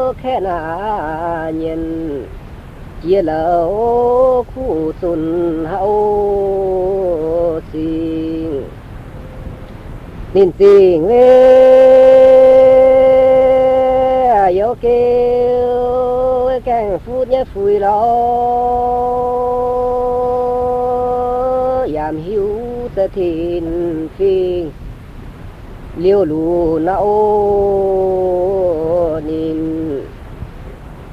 khe na nhìn chia lỡ khu xuân hậu xin nín xin về yo kêu càng phút nhé phùi lo giảm hiu tơ thìn phiền liêu lù nao nín